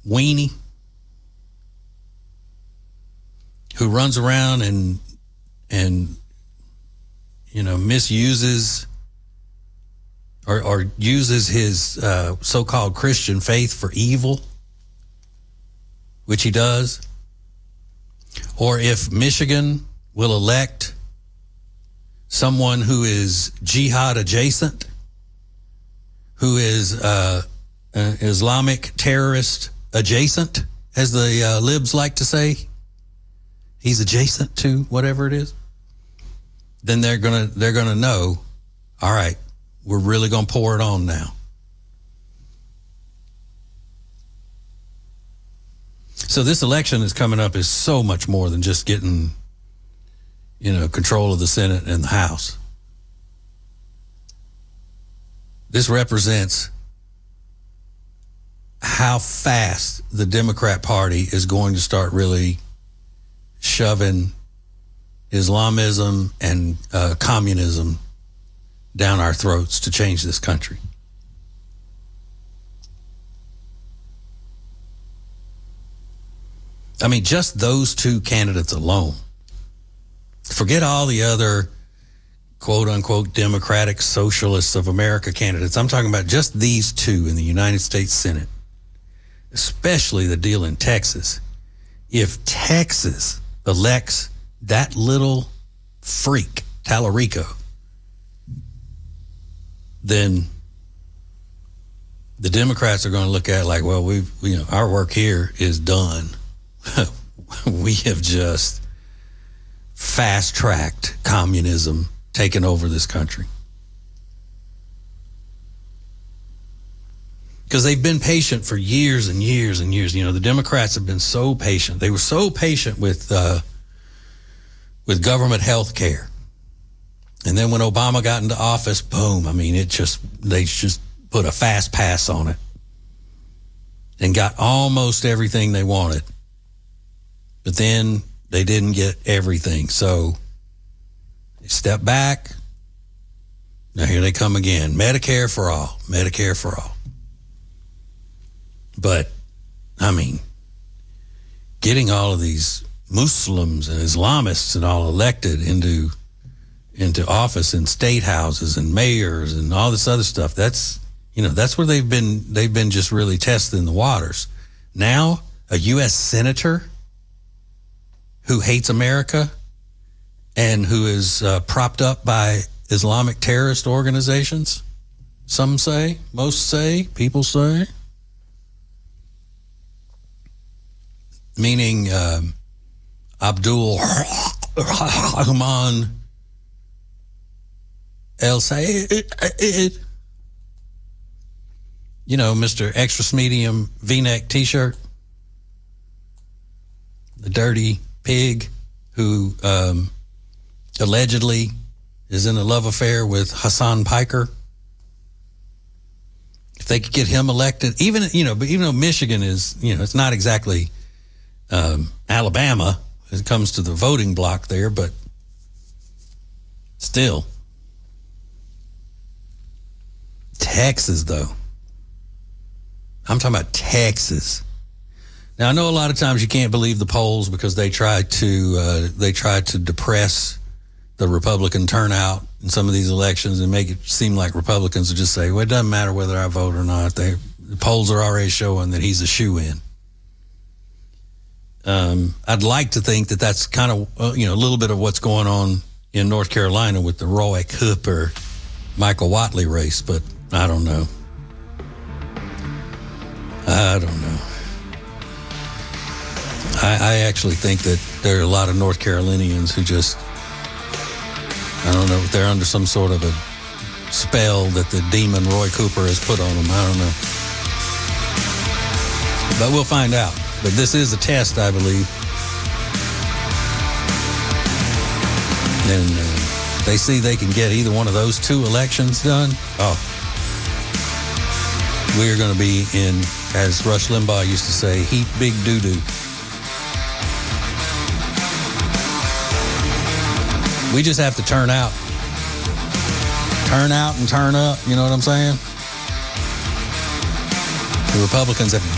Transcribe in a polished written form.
weenie who runs around and misuses or uses his so-called Christian faith for evil, which he does, or if Michigan will elect someone who is jihad adjacent, who is Islamic terrorist adjacent, as the libs like to say, he's adjacent to whatever it is, then they're gonna know, all right, we're really gonna pour it on now. So this election is coming up is so much more than just getting, control of the Senate and the House. This represents how fast the Democrat Party is going to start really shoving Islamism and communism down our throats to change this country. I mean, just those two candidates alone. Forget all the other quote-unquote Democratic Socialists of America candidates. I'm talking about just these two in the United States Senate, especially the deal in Texas. If Texas elects that little freak, Tallarico, then the Democrats are going to look at it like, well, our work here is done. We have just fast-tracked communism taking over this country. Because they've been patient for years and years and years. The Democrats have been so patient. They were so patient with government health care. And then when Obama got into office, boom, I mean, they just put a fast pass on it and got almost everything they wanted. But then they didn't get everything. So they stepped back. Now here they come again. Medicare for all. Medicare for all. But, I mean, getting all of these Muslims and Islamists and all elected into office in state houses and mayors and all this other stuff, that's where they've been just really testing the waters. Now, a U.S. senator who hates America and who is propped up by Islamic terrorist organizations, some say, most say, people say, meaning Abdul Rahman El Sayed, Mr. Extra Medium V-neck T-shirt, the dirty pig who allegedly is in a love affair with Hassan Piker. If they could get him elected, even though Michigan is, it's not exactly Alabama when it comes to the voting block there, but still. Texas, though. I'm talking about Texas. Now, I know a lot of times you can't believe the polls because they try to depress the Republican turnout in some of these elections and make it seem like Republicans will just say, well, it doesn't matter whether I vote or not. The polls are already showing that he's a shoo-in. I'd like to think that that's kind of, a little bit of what's going on in North Carolina with the Roy Cooper, Michael Whatley race, but I don't know. I actually think that there are a lot of North Carolinians who just, I don't know, they're under some sort of a spell that the demon Roy Cooper has put on them. I don't know. But we'll find out. But this is a test, I believe. And they see they can get either one of those two elections done. Oh, we're going to be in, as Rush Limbaugh used to say, heat big doo-doo. We just have to turn out. Turn out and turn up, you know what I'm saying? The Republicans have